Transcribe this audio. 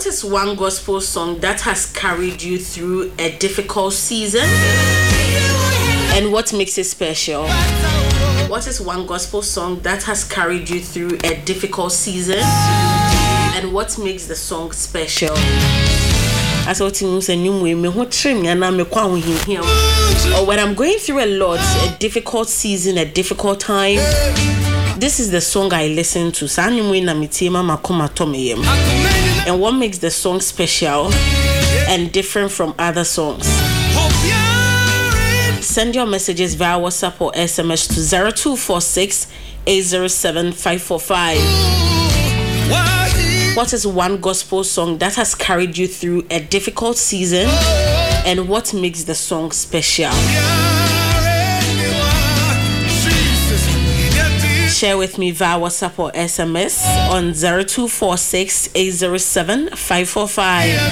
What is one gospel song that has carried you through a difficult season? And what makes it special? What is one gospel song that has carried you through a difficult season? And what makes the song special? As what you say, or when I'm going through a lot, a difficult season, a difficult time, this is the song I listen to. And what makes the song special and different from other songs? Send your messages via WhatsApp or SMS to 0246 807 545. What is one gospel song that has carried you through a difficult season, and what makes the song special? Share with me via WhatsApp or SMS on 0246 807 545.